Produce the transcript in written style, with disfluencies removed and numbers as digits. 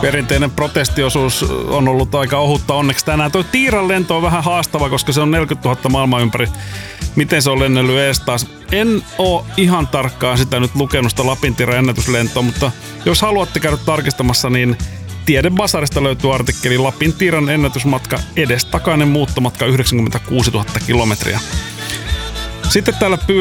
Perinteinen protestiosuus on ollut aika ohutta onneksi tänään. Toi Tiiran lento on vähän haastava, koska se on 40 000 maailman ympäri. Miten se on lennellyt ees taas? En oo ihan tarkkaan sitä nyt lukenut sitä Lapintiiran ennätyslentoa, mutta jos haluatte käydä tarkistamassa, niin Tiedebasarista löytyy artikkeli Lapintiiran ennätysmatka edestakainen muuttomatka 96 000 kilometriä. Sitten täällä